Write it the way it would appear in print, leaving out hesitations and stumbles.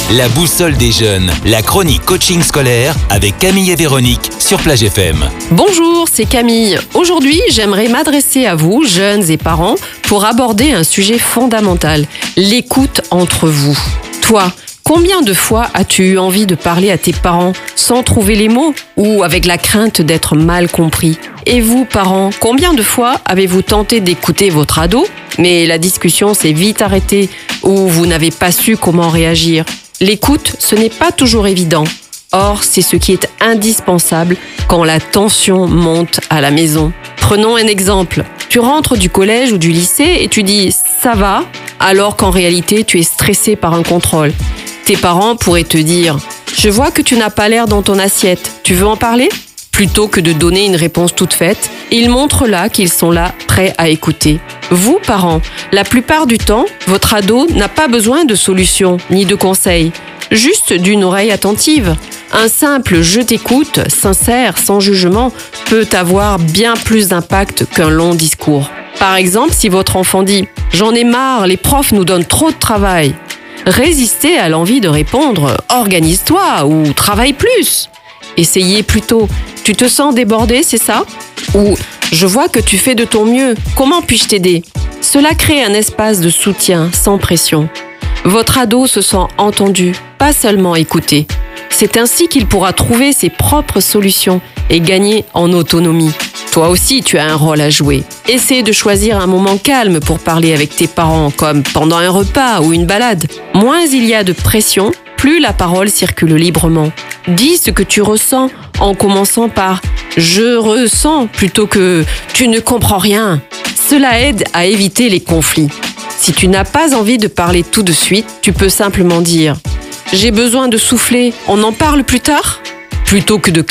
La boussole des jeunes, la chronique coaching scolaire avec Camille et Véronique sur Plage FM. Bonjour, c'est Camille. Aujourd'hui, j'aimerais m'adresser à vous, jeunes et parents, pour aborder un sujet fondamental, l'écoute entre vous. Toi, combien de fois as-tu eu envie de parler à tes parents sans trouver les mots ou avec la crainte d'être mal compris? Et vous, parents, combien de fois avez-vous tenté d'écouter votre ado, mais la discussion s'est vite arrêtée ou vous n'avez pas su comment réagir? L'écoute, ce n'est pas toujours évident. Or, c'est ce qui est indispensable quand la tension monte à la maison. Prenons un exemple. Tu rentres du collège ou du lycée et tu dis « ça va ?» alors qu'en réalité, tu es stressé par un contrôle. Tes parents pourraient te dire « je vois que tu n'as pas l'air dans ton assiette, tu veux en parler ?» Plutôt que de donner une réponse toute faite, ils montrent là qu'ils sont là, prêts à écouter. Vous, parents, la plupart du temps, votre ado n'a pas besoin de solutions ni de conseils, juste d'une oreille attentive. Un simple « je t'écoute », sincère, sans jugement, peut avoir bien plus d'impact qu'un long discours. Par exemple, si votre enfant dit « j'en ai marre, les profs nous donnent trop de travail », résistez à l'envie de répondre « organise-toi » ou « travaille plus ». Essayez plutôt « tu te sens débordé, c'est ça ?» ou « je vois que tu fais de ton mieux, comment puis-je t'aider ?» Cela crée un espace de soutien sans pression. Votre ado se sent entendu, pas seulement écouté. C'est ainsi qu'il pourra trouver ses propres solutions et gagner en autonomie. Toi aussi, tu as un rôle à jouer. Essaie de choisir un moment calme pour parler avec tes parents, comme pendant un repas ou une balade. Moins il y a de pression, plus la parole circule librement. Dis ce que tu ressens en commençant par « je ressens » plutôt que « tu ne comprends rien ». Cela aide à éviter les conflits. Si tu n'as pas envie de parler tout de suite, tu peux simplement dire « j'ai besoin de souffler, on en parle plus tard ?» plutôt que de